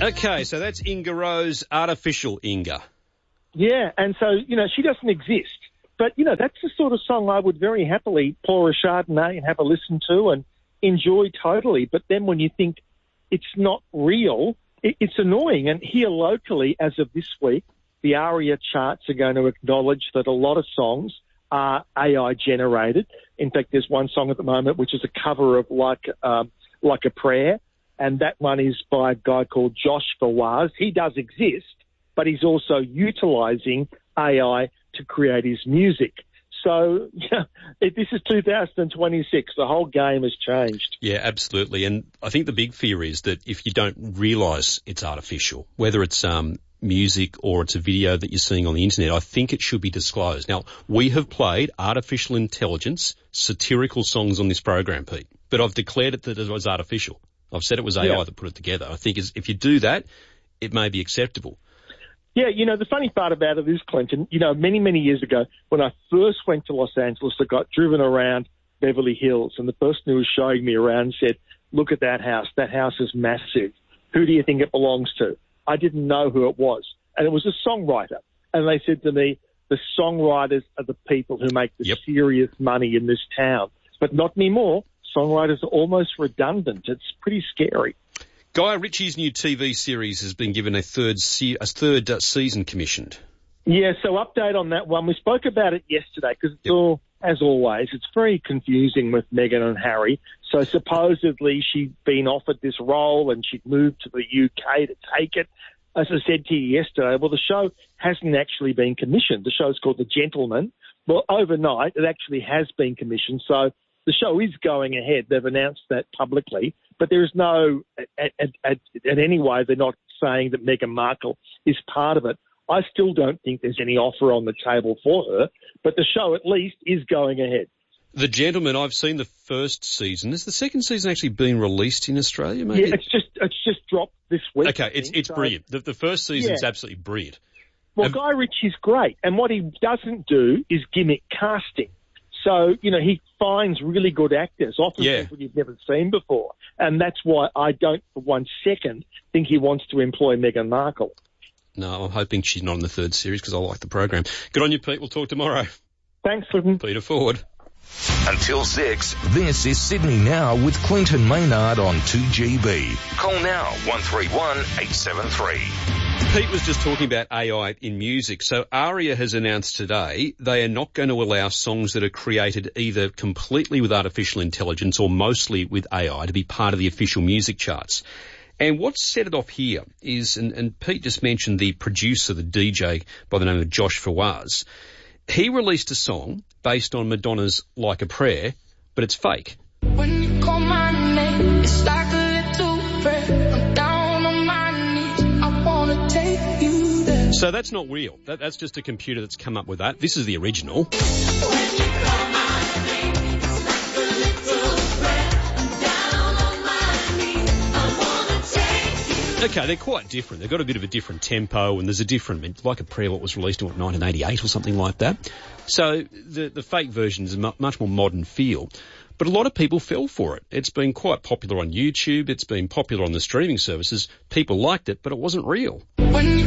Okay, so that's Inga Rose, Artificial Inga. Yeah, and so, she doesn't exist. But, that's the sort of song I would very happily pour a Chardonnay and have a listen to and enjoy totally. But then when you think it's not real, it's annoying. And here locally, as of this week, the ARIA charts are going to acknowledge that a lot of songs are AI generated. In fact, there's one song at the moment which is a cover of Like a Prayer, and that one is by a guy called Josh Fawaz. He does exist, but he's also utilising AI to create his music. So this is 2026. The whole game has changed. Yeah, absolutely. And I think the big fear is that if you don't realise it's artificial, whether it's music or it's a video that you're seeing on the internet, I think it should be disclosed. Now, we have played artificial intelligence, satirical songs on this program, Pete, but I've declared it that it was artificial. I've said it was AI that put it together. I think if you do that, it may be acceptable. Yeah, the funny part about it is, Clinton, many, many years ago, when I first went to Los Angeles, I got driven around Beverly Hills, and the person who was showing me around said, look at that house. That house is massive. Who do you think it belongs to? I didn't know who it was. And it was a songwriter. And they said to me, the songwriters are the people who make the serious money in this town. But not anymore. Songwriters are almost redundant. It's pretty scary. Guy Ritchie's new TV series has been given a third season commissioned. Yeah, so update on that one. We spoke about it yesterday because it's all, as always, it's very confusing with Meghan and Harry. So supposedly she'd been offered this role and she'd moved to the UK to take it. As I said to you yesterday, well, the show hasn't actually been commissioned. The show's called The Gentleman. Well, overnight, it actually has been commissioned. So the show is going ahead. They've announced that publicly. But there is no, in any way, they're not saying that Meghan Markle is part of it. I still don't think there's any offer on the table for her, but the show at least is going ahead. The Gentleman, I've seen the first season. Has the second season actually been released in Australia, maybe? Yeah, it's just dropped this week. Okay, it's brilliant. The first season is absolutely brilliant. Well, Guy Ritchie's great, and what he doesn't do is gimmick casting. So, he finds really good actors, often people you've never seen before. And that's why I don't for 1 second think he wants to employ Meghan Markle. No, I'm hoping she's not in the third series because I like the program. Good on you, Pete. We'll talk tomorrow. Thanks, Clinton. Peter Ford. Until 6, this is Sydney Now with Clinton Maynard on 2GB. Call now, 131 873. Pete was just talking about AI in music. So ARIA has announced today they are not going to allow songs that are created either completely with artificial intelligence or mostly with AI to be part of the official music charts. And what's set it off here is, and Pete just mentioned the producer, the DJ by the name of Josh Fawaz. He released a song based on Madonna's Like a Prayer, but it's fake. When you call my name, it's like a little prayer. I'm down on my knees, I wanna take you there. So that's not real. That's just a computer that's come up with that. This is the original. Okay, they're quite different. They've got a bit of a different tempo, and there's a different, Like a Prayer, what was released in 1988 or something like that. So the fake version is a much more modern feel. But a lot of people fell for it. It's been quite popular on YouTube. It's been popular on the streaming services. People liked it, but it wasn't real. When